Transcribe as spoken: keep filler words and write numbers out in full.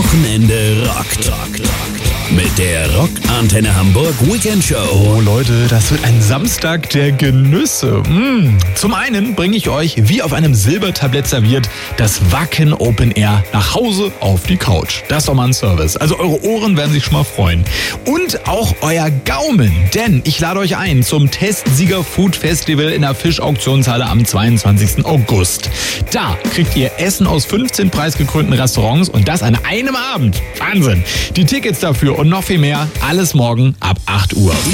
Wochenende rockt. Mit der Rock-Antenne Hamburg Weekend Show. Oh Leute, das wird ein Samstag der Genüsse. Mm. Zum einen bringe ich euch, wie auf einem Silbertablett serviert, das Wacken Open Air nach Hause auf die Couch. Das ist doch mal ein Service. Also eure Ohren werden sich schon mal freuen. Und auch euer Gaumen. Denn ich lade euch ein zum Testsieger Food Festival in der Fischauktionshalle am zweiundzwanzigsten August. Da kriegt ihr Essen aus fünfzehn preisgekrönten Restaurants und das an einem Abend. Wahnsinn. Die Tickets dafür und noch viel mehr, alles morgen ab acht Uhr.